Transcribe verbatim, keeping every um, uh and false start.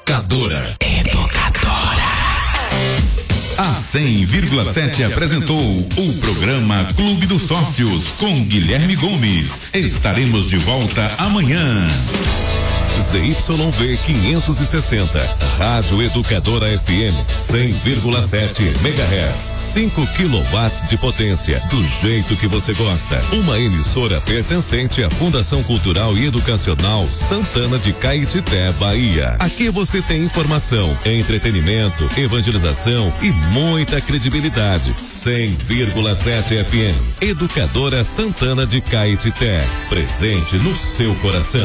Educadora. Educadora. A cem vírgula sete apresentou o programa Clube dos Sócios com Guilherme Gomes. Estaremos de volta amanhã. Z Y V quinhentos e sessenta, Rádio Educadora F M cem vírgula sete megahertz, cinco quilowatts de potência, do jeito que você gosta. Uma emissora pertencente à Fundação Cultural e Educacional Santana de Caetité, Bahia. Aqui você tem informação, entretenimento, evangelização e muita credibilidade. cem vírgula sete F M, Educadora Santana de Caetité, presente no seu coração.